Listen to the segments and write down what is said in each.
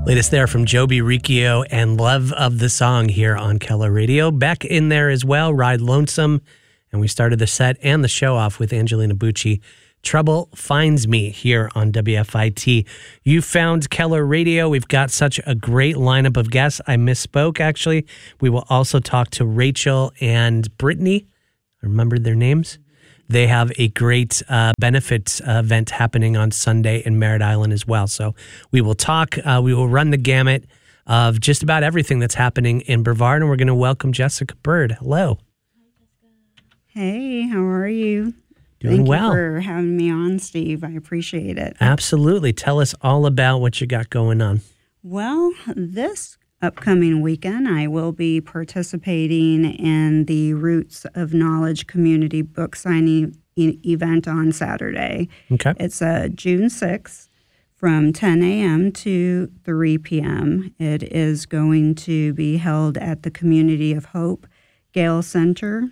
Latest there from Joby Riccio and Love of the Song here on Keller Radio. Back in there as well, Ride Lonesome. And we started the set and the show off with Angelina Bucci. Trouble Finds Me here on WFIT. You found Keller Radio. We've got such a great lineup of guests. I misspoke, actually. We will also talk to Rachel and Brittany. I remembered their names. They have a great benefit event happening on Sunday in Merritt Island as well. So we will talk. We will run the gamut of just about everything that's happening in Brevard. And we're going to welcome Jessica Bird. Hello. Hey, how are you? Doing well. Thank you for having me on, Steve. I appreciate it. Absolutely. Tell us all about what you got going on. Well, this upcoming weekend, I will be participating in the Roots of Knowledge community book signing event on Saturday. Okay. It's June 6th from 10 a.m. to 3 p.m. It is going to be held at the Community of Hope Gale Center.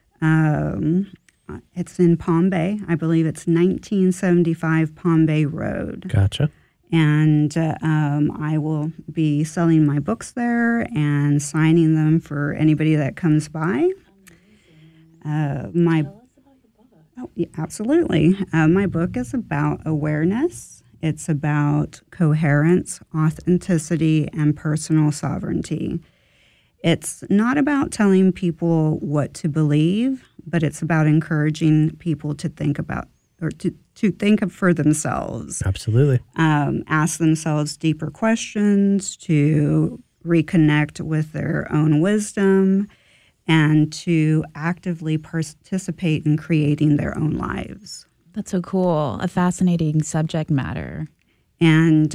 It's in Palm Bay. I believe it's 1975 Palm Bay Road. Gotcha. And I will be selling my books there and signing them for anybody that comes by. Tell us about your book. Oh, yeah, absolutely. My book is about awareness. It's about coherence, authenticity, and personal sovereignty. It's not about telling people what to believe, but it's about encouraging people to think about or to think of for themselves. Absolutely. Ask themselves deeper questions, to reconnect with their own wisdom, and to actively participate in creating their own lives. That's so cool. A fascinating subject matter. And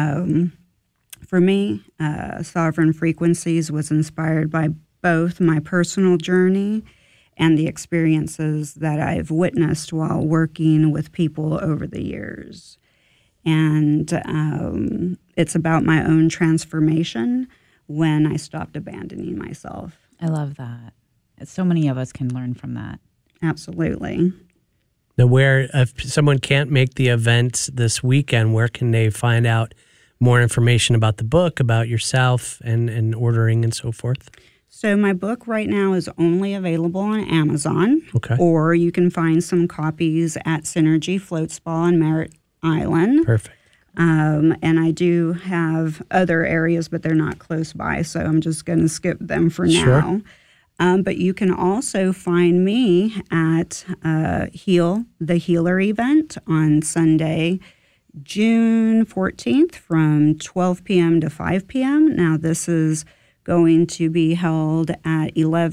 for me, Sovereign Frequencies was inspired by both my personal journey and the experiences that I've witnessed while working with people over the years. And it's about my own transformation when I stopped abandoning myself. I love that. So many of us can learn from that. Absolutely. Now, where, if someone can't make the event this weekend, where can they find out more information about the book, about yourself, and ordering and so forth? So my book right now is only available on Amazon. Okay. Or you can find some copies at Synergy Float Spa on Merritt Island. Perfect. And I do have other areas, but they're not close by, so I'm just going to skip them for now. But you can also find me at Heal the Healer event on Sunday, June 14th from 12 p.m. to 5 p.m. Now, this is going to be held at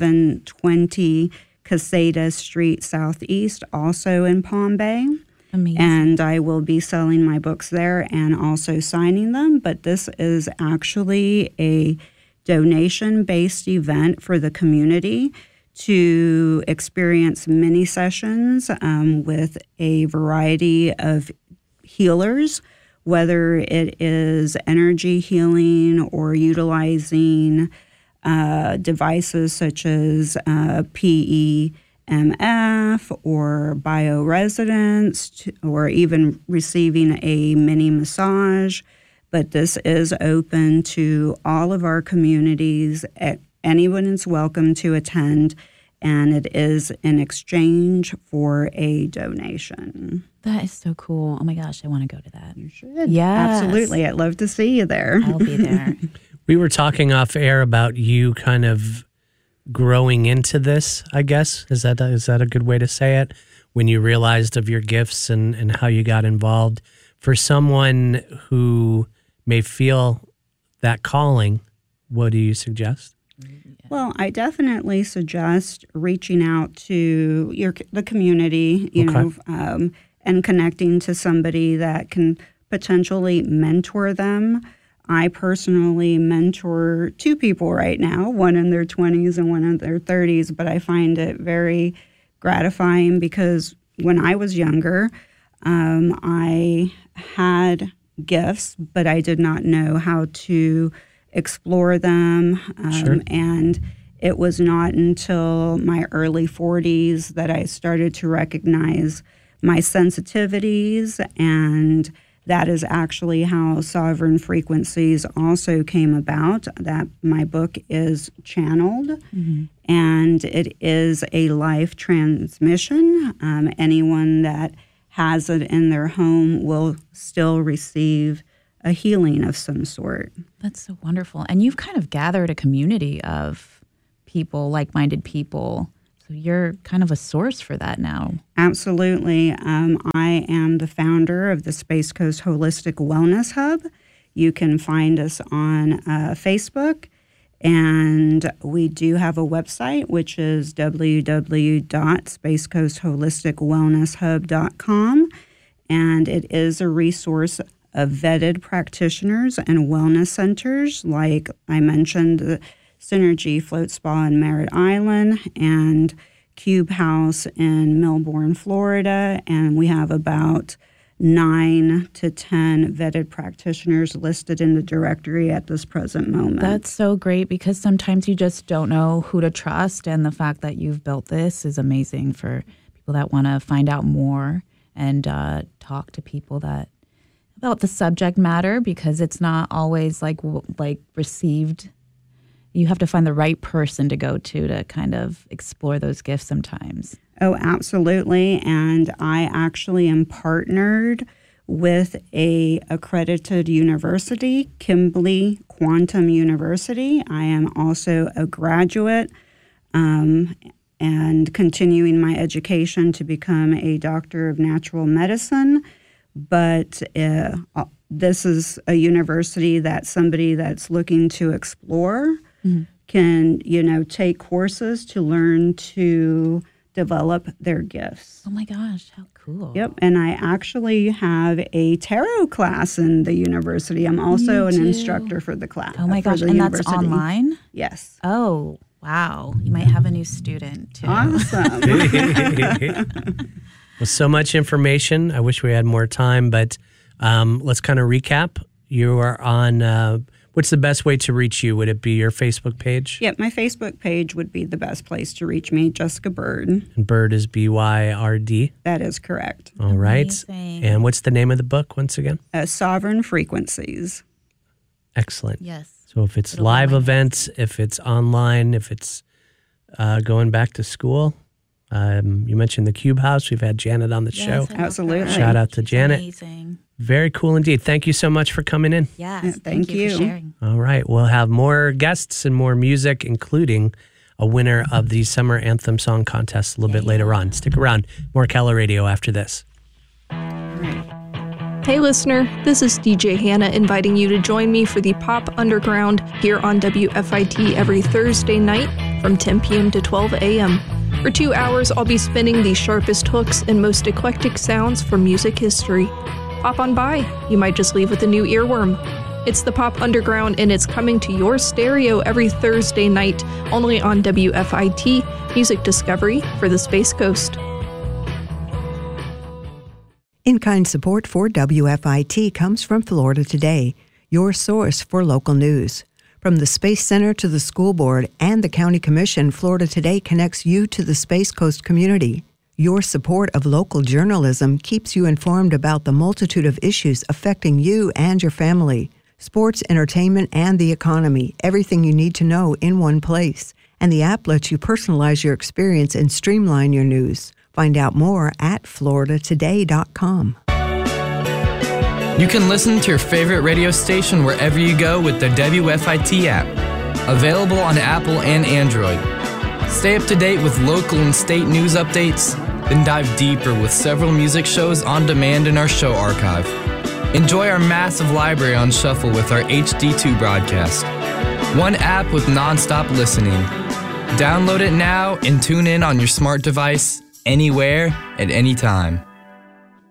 1120 Caseta Street Southeast, also in Palm Bay. Amazing. And I will be selling my books there and also signing them. But this is actually a donation-based event for the community to experience mini sessions with a variety of healers, whether it is energy healing or utilizing devices such as PEMF or bioresonance, or even receiving a mini massage. But this is open to all of our communities. Anyone is welcome to attend, and it is in exchange for a donation. That is so cool. Oh my gosh, I want to go to that. You should. Yes. Absolutely. I'd love to see you there. I'll be there. We were talking off air about you kind of growing into this, I guess. Is that a good way to say it? When you realized of your gifts and how you got involved. For someone who may feel that calling, what do you suggest? Well, I definitely suggest reaching out to the community, you know, and connecting to somebody that can potentially mentor them. I personally mentor two people right now, one in their 20s and one in their 30s, but I find it very gratifying because when I was younger, I had gifts, but I did not know how to explore them. Sure. And it was not until my early 40s that I started to recognize my sensitivities and that is actually how Sovereign Frequencies also came about, that my book is channeled, and it is a life transmission. Anyone that has it in their home will still receive a healing of some sort. That's so wonderful. And you've kind of gathered a community of people, like-minded people. So you're kind of a source for that now. Absolutely. I am the founder of the Space Coast Holistic Wellness Hub. You can find us on Facebook, and we do have a website, which is www.spacecoastholisticwellnesshub.com, and it is a resource of vetted practitioners and wellness centers, like I mentioned, the Synergy Float Spa in Merritt Island and Cube House in Melbourne, Florida. And we have about 9 to 10 vetted practitioners listed in the directory at this present moment. That's so great, because sometimes you just don't know who to trust. And the fact that you've built this is amazing for people that want to find out more and talk to people that about the subject matter, because it's not always like received. You have to find the right person to go to kind of explore those gifts sometimes. Oh, absolutely. And I actually am partnered with a accredited university, Kimberly Quantum University. I am also a graduate and continuing my education to become a doctor of natural medicine. But this is a university that somebody that's looking to explore can, take courses to learn to develop their gifts. Oh my gosh, how cool. Yep, and I actually have a tarot class in the university. I'm also an instructor for the class. Oh my gosh, and that's online? Yes. Oh, wow. You might have a new student too. Awesome. Well, so much information. I wish we had more time, but let's kind of recap. You are on, what's the best way to reach you? Would it be your Facebook page? Yep, my Facebook page would be the best place to reach me, Jessica Bird. And Bird is BYRD? That is correct. All right. Amazing. And what's the name of the book once again? Sovereign Frequencies. Excellent. Yes. So if it's live events, if it's online, if it's going back to school, you mentioned the Cube House. We've had Janet on the show. Absolutely. Shout out to Janet. Amazing. Very cool indeed. Thank you so much for coming in. Yes. Thank you for sharing. All right. We'll have more guests and more music, including a winner of the Summer Anthem Song Contest a little bit later on. Stick around. More Keller Radio after this. Hey listener, this is DJ Hannah inviting you to join me for the Pop Underground here on WFIT every Thursday night from 10 p.m. to 12 a.m. For 2 hours, I'll be spinning the sharpest hooks and most eclectic sounds from music history. Pop on by. You might just leave with a new earworm. It's the Pop Underground, and it's coming to your stereo every Thursday night, only on WFIT, Music Discovery for the Space Coast. In-kind support for WFIT comes from Florida Today, your source for local news. From the Space Center to the School Board and the County Commission, Florida Today connects you to the Space Coast community. Your support of local journalism keeps you informed about the multitude of issues affecting you and your family. Sports, entertainment, and the economy, everything you need to know in one place. And the app lets you personalize your experience and streamline your news. Find out more at floridatoday.com. You can listen to your favorite radio station wherever you go with the WFIT app. Available on Apple and Android. Stay up to date with local and state news updates, then dive deeper with several music shows on demand in our show archive. Enjoy our massive library on shuffle with our HD2 broadcast. One app with non-stop listening. Download it now and tune in on your smart device, anywhere, at any time.